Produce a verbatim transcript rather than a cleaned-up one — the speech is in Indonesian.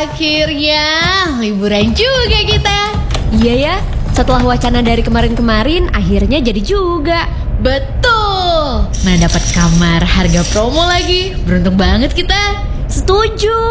Akhirnya liburan juga kita. Iya ya, setelah wacana dari kemarin-kemarin akhirnya jadi juga. Betul. Nah, dapat kamar harga promo lagi. Beruntung banget kita. Setuju.